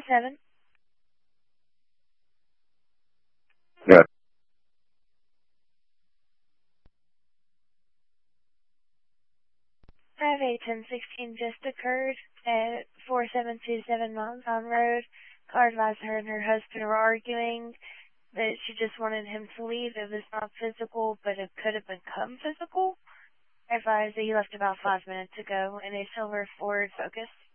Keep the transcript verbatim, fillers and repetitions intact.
seven. Yeah. five eight ten sixteen just occurred at four seven two seven Mountain Town Road. Car advised her and her husband were arguing that she just wanted him to leave. It was not physical, but it could have become physical. Advised that he left about five minutes ago in a silver Ford Focus.